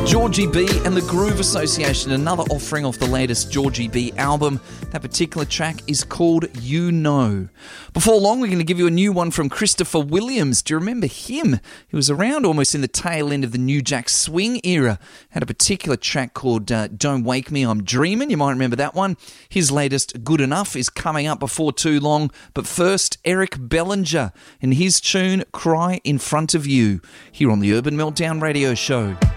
Georgie B and the Groove Association, another offering off the latest Georgie B album. That particular track is called You Know. Before long, we're going to give you a new one from Christopher Williams. Do you remember him? He was around almost in the tail end of the New Jack Swing era. Had a particular track called Don't Wake Me, I'm Dreamin'. You might remember that one. His latest, Good Enough, is coming up before too long. But first, Eric Bellinger and his tune, Cry in Front of You, here on the Urban Meltdown Radio Show.